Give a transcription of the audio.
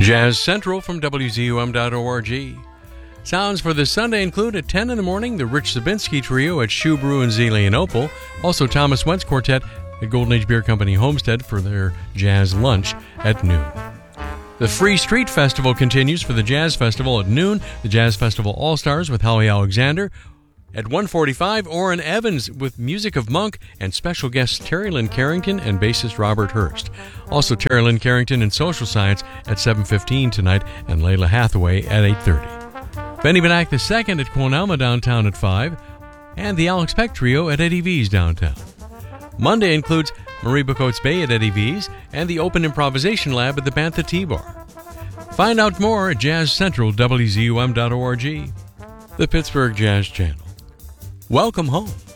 Jazz Central from WZUM.org. Sounds for this Sunday include at 10 in the morning the Rich Zabinski Trio at Shoe Brew in Zelian Opal. Also Thomas Wentz Quartet at Golden Age Beer Company Homestead for their jazz lunch at noon. The Free Street Festival continues for the Jazz Festival at noon. The Jazz Festival All-Stars with Howie Alexander. At 1:45, Orrin Evans with Music of Monk and special guests Terry Lynn Carrington and bassist Robert Hurst. Also Terry Lynn Carrington in Social Science at 7:15 tonight and Layla Hathaway at 8:30. Benny Benack II at Quonalma downtown at 5 and the Alex Peck Trio at Eddie V's downtown. Monday includes Marie Bacotes Bay at Eddie V's and the Open Improvisation Lab at the Bantha T-Bar. Find out more at Jazz Central, WZUM.org, the Pittsburgh Jazz Channel. Welcome home.